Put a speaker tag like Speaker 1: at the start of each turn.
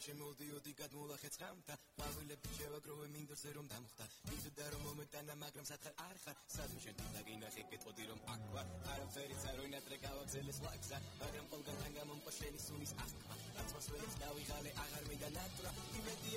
Speaker 1: შემოვდიოდი გადმოვახეც ხამთა ყვავილები შევაგროვე მინდორზე რომ დამხვდა იზრდა რომ მომეტანა მაგრამ სათხარ არ ხარ სადმე შენ დაგინახე გეტყოდი რომ აქ ვარ არაფერიც არ ვინატრე გავაგზელეს ლაგზა მაგრამ ყველგან გამომყვა შენი სუნის აღქმა რაც მას ველებს დავიღალე აღარ მინდა ნატრა იმედი